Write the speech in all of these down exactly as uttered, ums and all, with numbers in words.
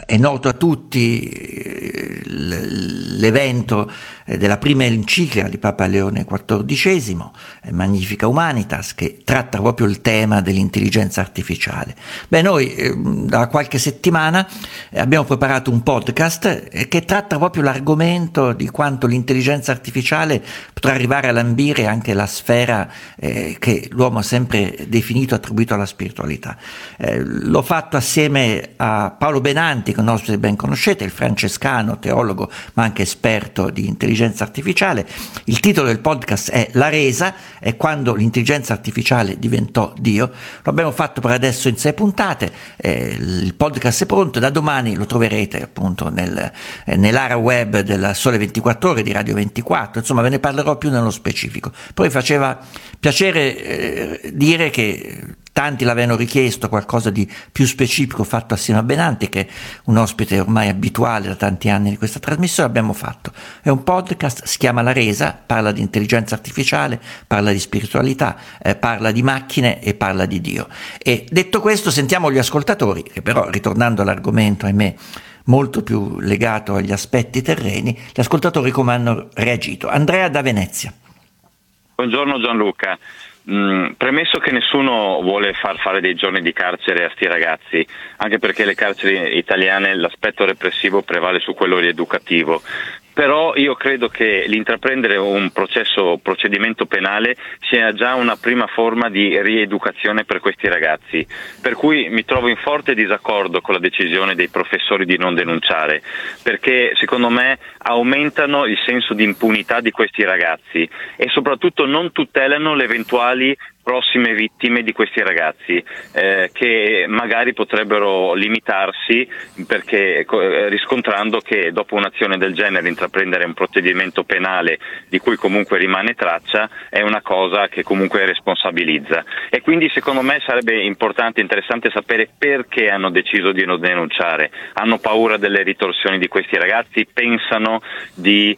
è noto a tutti eh, l'evento della prima enciclica di Papa Leone quattordicesimo, Magnificat Humanitas, che tratta proprio il tema dell'intelligenza artificiale. Beh, noi eh, da qualche settimana abbiamo preparato un podcast eh, che tratta proprio l'argomento di quanto l'intelligenza artificiale potrà arrivare a lambire anche la sfera eh, che l'uomo ha sempre definito, attribuito alla spiritualità. Eh, l'ho fatto assieme a Paolo Benanti, che ospite ben conoscete, il francescano, teologo ma anche esperto di intelligenza artificiale. Il titolo del podcast è La resa, è quando l'intelligenza artificiale diventò Dio. Lo abbiamo fatto per adesso in sei puntate, eh, il podcast è pronto, da domani lo troverete appunto nel, eh, nell'area web della Sole ventiquattro Ore di Radio ventiquattro, insomma ve ne parlerò più nello specifico. Poi faceva piacere eh, dire che tanti l'avevano richiesto, qualcosa di più specifico fatto assieme a Benanti, che è un ospite ormai abituale da tanti anni di questa trasmissione. Abbiamo fatto, è un podcast, si chiama La Resa, parla di intelligenza artificiale, parla di spiritualità, eh, parla di macchine e parla di Dio. E detto questo, sentiamo gli ascoltatori, che però, ritornando all'argomento, ahimè, molto più legato agli aspetti terreni, gli ascoltatori come hanno reagito. Andrea da Venezia. Buongiorno Gianluca. Mm, premesso che nessuno vuole far fare dei giorni di carcere a sti ragazzi, anche perché le carceri italiane l'aspetto repressivo prevale su quello rieducativo, però io credo che l'intraprendere un processo, procedimento penale sia già una prima forma di rieducazione per questi ragazzi, per cui mi trovo in forte disaccordo con la decisione dei professori di non denunciare, perché secondo me aumentano il senso di impunità di questi ragazzi e soprattutto non tutelano le eventuali prossime vittime di questi ragazzi, eh, che magari potrebbero limitarsi, perché eh, riscontrando che dopo un'azione del genere intraprendere un procedimento penale di cui comunque rimane traccia è una cosa che comunque responsabilizza, e quindi secondo me sarebbe importante, interessante sapere perché hanno deciso di non denunciare. Hanno paura delle ritorsioni di questi ragazzi? Pensano di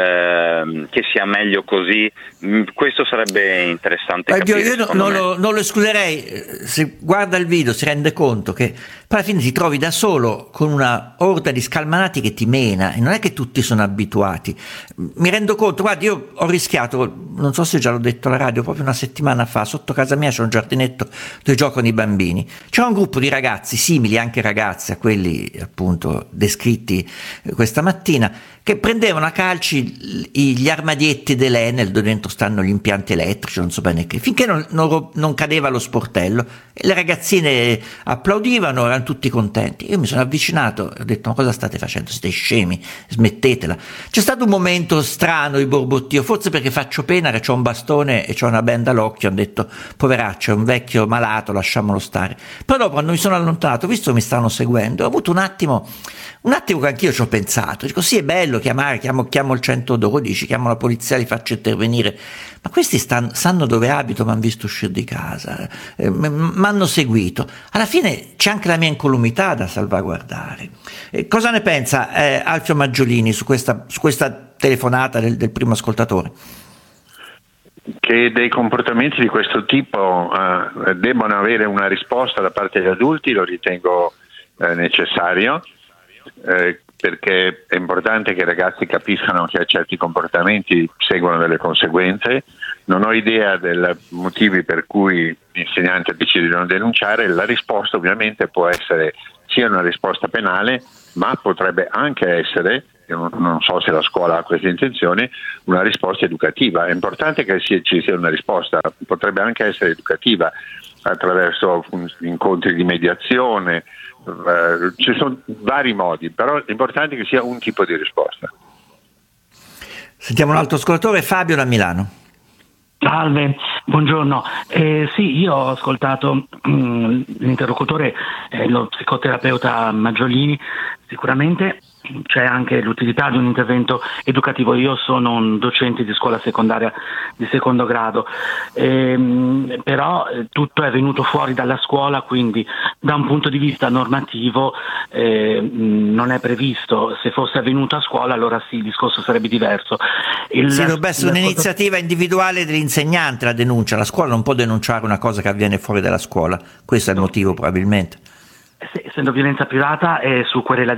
eh, che sia meglio così? Questo sarebbe interessante eh, capire. Io, io non lo, non lo escluderei. Se guarda il video si rende conto che poi alla fine ti trovi da solo con una orda di scalmanati che ti mena, e non è che tutti sono abituati. Mi rendo conto, guarda, io ho rischiato, non so se già l'ho detto alla radio, proprio una settimana fa, sotto casa mia c'è un giardinetto dove giocano i bambini, c'era un gruppo di ragazzi simili, anche ragazze a quelli appunto descritti questa mattina, che prendevano a calci gli armadietti dell'Enel dove dentro stanno gli impianti elettrici, non so bene che, finché non, non, non cadeva lo sportello, e le ragazzine applaudivano, erano tutti contenti. Io mi sono avvicinato e ho detto: ma cosa state facendo? Siete scemi, smettetela. C'è stato un momento strano di borbottio, forse perché faccio pena che c'ho un bastone e c'ho una benda all'occhio, ho detto poveraccio, è un vecchio malato, lasciamolo stare. Poi dopo, quando mi sono allontanato, visto che mi stavano seguendo, ho avuto un attimo un attimo che anch'io ci ho pensato, dico sì, è bello chiamare, chiamo, chiamo il centododici, chiamo la polizia, li faccio intervenire, ma questi stanno, sanno dove abito, mi hanno visto uscire di casa, eh, mi hanno seguito. Alla fine c'è anche la mia incolumità da salvaguardare. Eh, cosa ne pensa eh, Alfio Maggiolini su questa, su questa telefonata del, del primo ascoltatore? Che dei comportamenti di questo tipo eh, debbano avere una risposta da parte degli adulti lo ritengo eh, necessario, eh, perché è importante che i ragazzi capiscano che a certi comportamenti seguono delle conseguenze. Non ho idea dei motivi per cui l'insegnante decide di non denunciare. La risposta ovviamente può essere sia una risposta penale, ma potrebbe anche essere, io non so se la scuola ha questa intenzione, una risposta educativa. È importante che ci sia una risposta, potrebbe anche essere educativa attraverso incontri di mediazione. Uh, ci sono vari modi, però è importante che sia un tipo di risposta. Sentiamo un altro ascoltatore, Fabio da Milano. Salve, buongiorno. Eh, sì, io ho ascoltato mh, l'interlocutore, eh, lo psicoterapeuta Maggiolini. Sicuramente c'è anche l'utilità di un intervento educativo. Io sono un docente di scuola secondaria di secondo grado, ehm, però eh, tutto è venuto fuori dalla scuola, quindi da un punto di vista normativo eh, non è previsto. Se fosse avvenuto a scuola allora sì, il discorso sarebbe diverso. Il, sì, dovrebbe essere un'iniziativa individuale dell'insegnante la denuncia. La scuola non può denunciare una cosa che avviene fuori dalla scuola, questo è il motivo probabilmente. Essendo violenza privata è su querela